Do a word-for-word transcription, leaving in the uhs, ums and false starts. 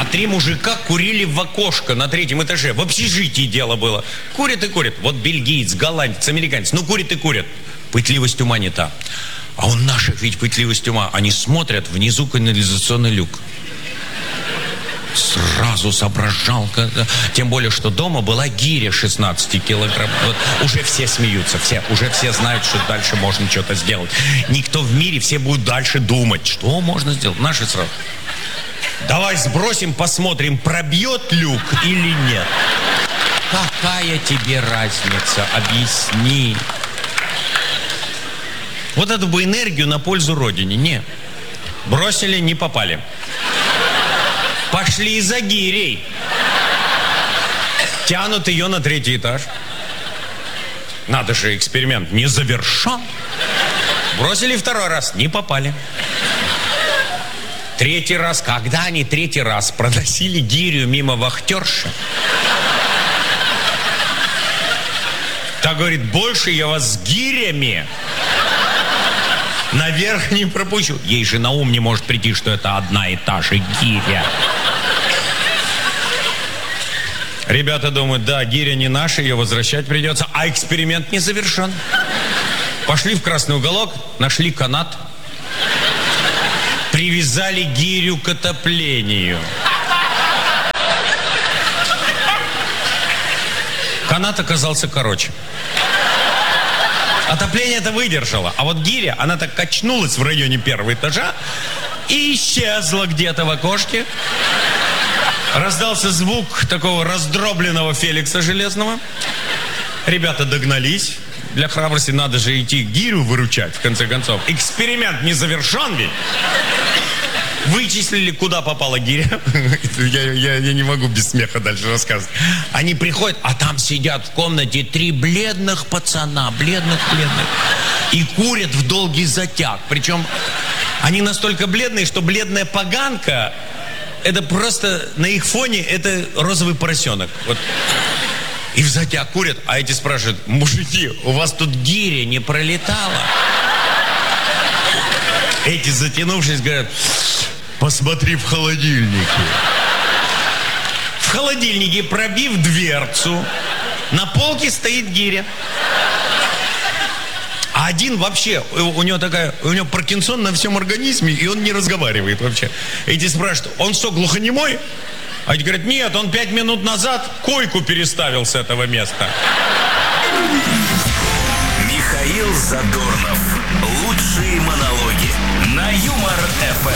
три мужика курили в окошко на третьем этаже. В общежитии дело было. Курят и курят. Вот бельгиец, голландец, американец. Ну, курят и курят. Пытливость ума не та. А у наших ведь пытливость ума. Они смотрят, внизу канализационный люк. Сразу соображал. Тем более, что дома была гиря шестнадцать килограмм. Вот уже все смеются, все, уже все знают, что дальше можно что-то сделать. Никто в мире, все будут дальше думать, что можно сделать. Наши сразу. Давай сбросим, посмотрим, пробьет люк или нет. Какая тебе разница? Объясни. Вот эту бы энергию на пользу Родине. Не. Бросили, не попали. Пошли за гирей. Тянут ее на третий этаж. Надо же, эксперимент не завершен. Бросили второй раз, не попали. Третий раз, когда они третий раз проносили гирю мимо вахтерши, та говорит, больше я вас с гирями наверх не пропущу. Ей же на ум не может прийти, что это одна и та же гиря. Ребята думают, да, гиря не наша, ее возвращать придется, а эксперимент не завершен. Пошли в красный уголок, нашли канат, привязали гирю к отоплению. Канат оказался короче. Отопление это выдержало, а вот гиря, она так качнулась в районе первого этажа и исчезла где-то в окошке. Раздался звук такого раздробленного Феликса Железного. Ребята догнались. Для храбрости надо же идти гирю выручать, в конце концов. Эксперимент не завершен ведь. Вычислили, куда попала гиря. я, я, я не могу без смеха дальше рассказывать. Они приходят, а там сидят в комнате три бледных пацана. Бледных-бледных. И курят в долгий затяг. Причем они настолько бледные, что бледная поганка... Это просто на их фоне это розовый поросенок. Вот. И в затяг курят, а эти спрашивают, мужики, у вас тут гиря не пролетала? Эти, затянувшись, говорят, посмотри в холодильнике. В холодильнике, пробив дверцу, на полке стоит гиря. А один вообще, у него такая, у него Паркинсон на всем организме, и он не разговаривает вообще. Эти спрашивают, он что, глухонемой? А эти говорят, нет, он пять минут назад койку переставил с этого места. Михаил Задорнов.